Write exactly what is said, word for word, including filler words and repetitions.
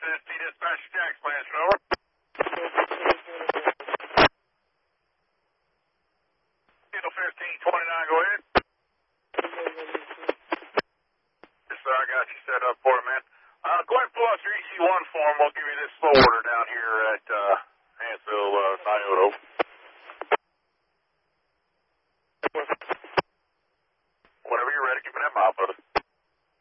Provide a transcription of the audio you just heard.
This is Dispatch Jack's plans, over. fifteen twenty-nine, go ahead. Yes, sir, I got you set up for it, man. Uh, go ahead and pull out your E C one form. We'll give you this slow order down here at uh, Hansville, uh, Scioto.